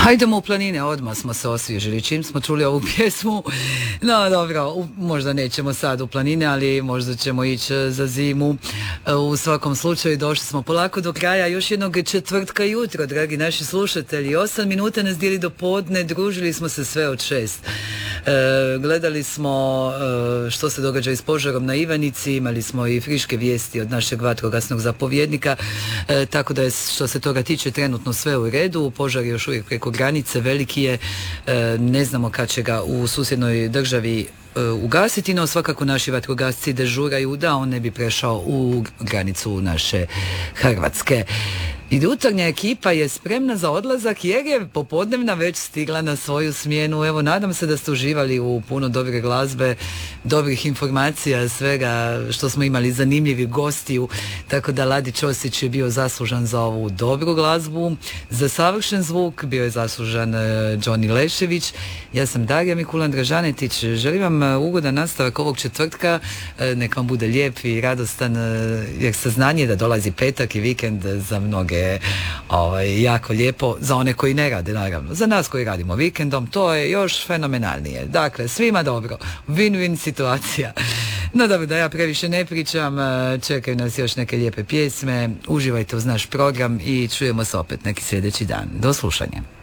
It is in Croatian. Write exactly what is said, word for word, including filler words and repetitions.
Hajdemo u planine, odmah smo se osvježili čim smo čuli ovu pjesmu. No dobro, u, možda nećemo sad u planine, ali možda ćemo ići za zimu. U svakom slučaju došli smo polako do kraja još jednog četvrtka jutro, dragi naši slušatelji. Osam minuta nas dijeli do podne, družili smo se sve od šest. E, gledali smo e, što se događa i s požarom na Ivanici, imali smo i friške vijesti od našeg vatrogasnog zapovjednika, e, tako da je što se toga tiče trenutno sve u redu. Požar je još uvijek preko granice, veliki je, e, ne znamo kad će ga u susjednoj državi e, ugasiti, no svakako naši vatrogasci dežuraju da on ne bi prešao u granicu naše Hrvatske. I jutarnja ekipa je spremna za odlazak jer je popodnevna već stigla na svoju smjenu. Evo, nadam se da ste uživali u puno dobre glazbe, dobrih informacija, svega što smo imali, zanimljivih gostiju, tako da Ladi Ćosić je bio zaslužan za ovu dobru glazbu, za savršen zvuk bio je zaslužan Johnny Lešević. Ja sam Darija Mikulan Dražanetić, želim vam ugodan nastavak ovog četvrtka, nek vam bude lijep i radostan, jer saznanje da dolazi petak i vikend za mnoge je ovaj, jako lijepo, za one koji ne rade, naravno. Za nas koji radimo vikendom, to je još fenomenalnije. Dakle, svima dobro. Win-win situacija. No dobro, da ja previše ne pričam, čekaju nas još neke lijepe pjesme. Uživajte uz naš program i čujemo se opet neki sljedeći dan. Do slušanja.